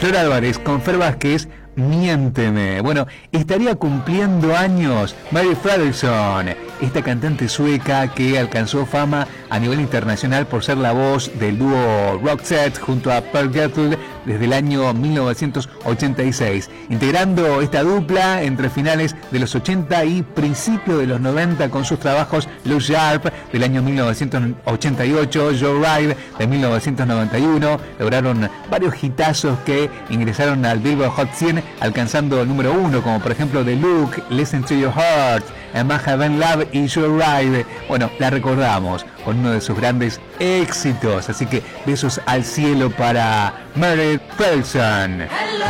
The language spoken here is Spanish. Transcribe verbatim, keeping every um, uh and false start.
Flor Álvarez con Fer Vázquez, Miénteme. Bueno, estaría cumpliendo años Mary Fredriksson, esta cantante sueca que alcanzó fama a nivel internacional por ser la voz del dúo Roxette junto a Per Gessle desde el año mil novecientos ochenta y seis, integrando esta dupla entre finales de los ochenta y principios de los noventa con sus trabajos Look Sharp del año mil novecientos ochenta y ocho, Joyride de mil novecientos noventa y uno. Lograron varios hitazos que ingresaron al Billboard Hot cien, alcanzando el número uno, como por ejemplo The Look, Listen to Your Heart, My Heaven Love y Joyride. Bueno, la recordamos con uno de sus grandes éxitos, así que besos al cielo para Mary Fredriksson.